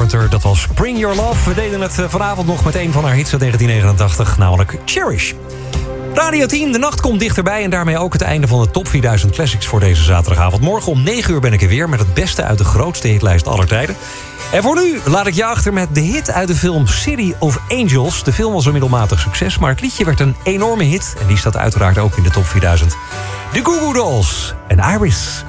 Carpenter, dat was Bring Your Love. We deden het vanavond nog met een van haar hits uit 1989, namelijk Cherish. Radio 10, de nacht komt dichterbij en daarmee ook het einde van de Top 4000 Classics voor deze zaterdagavond. Morgen om 9 uur ben ik er weer met het beste uit de grootste hitlijst aller tijden. En voor nu laat ik je achter met de hit uit de film City of Angels. De film was een middelmatig succes, maar het liedje werd een enorme hit. En die staat uiteraard ook in de Top 4000. De Goo Goo Dolls en Iris.